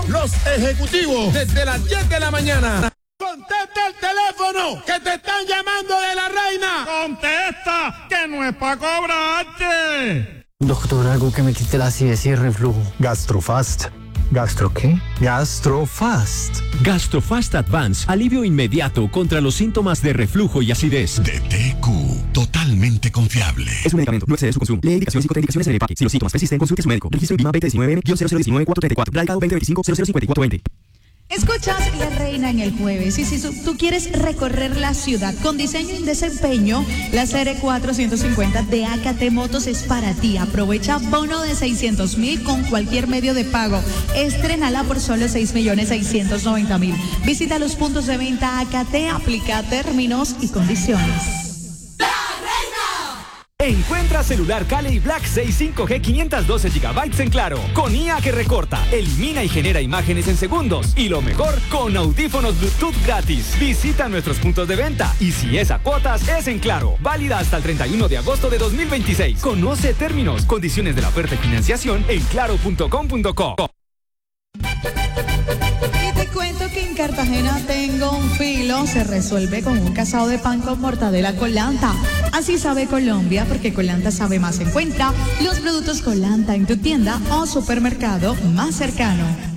los ejecutivos, desde las 10 de la mañana. ¡Contesta el teléfono! ¡Que te están llamando de la Reina! ¡Contesta! ¡Que no es para cobrarte! Doctor, algo que me quite la acidez y el reflujo. Gastrofast. ¿Gastro qué? Gastrofast. Gastrofast Advance, alivio inmediato contra los síntomas de reflujo y acidez. De TQ, totalmente confiable. Es un medicamento, no excede su consumo. Lee indicaciones y contraindicaciones en el empaque. Si los síntomas persisten, consulte a su médico. Registro INVIMA 2019-0019-434. Radicado 2025-005420. Escuchas La Reina en el jueves y si tú quieres recorrer la ciudad con diseño y desempeño, la Serie 450 de AKT Motos es para ti. Aprovecha bono de 600,000 con cualquier medio de pago. Estrénala por solo 6,690,000. Visita los puntos de venta AKT, aplica términos y condiciones. Encuentra celular Cali Black 6 5G 512 GB en Claro, con IA que recorta, elimina y genera imágenes en segundos. Y lo mejor, con audífonos Bluetooth gratis. Visita nuestros puntos de venta y si es a cuotas, es en Claro. Válida hasta el 31 de agosto de 2026. Conoce términos, condiciones de la oferta y financiación en claro.com.co. Y te cuento que en Cartagena tengo un filo, se resuelve con un casado de pan con mortadela Colanta. Así sabe Colombia, porque Colanta sabe más. Encuentra los productos Colanta en tu tienda o supermercado más cercano.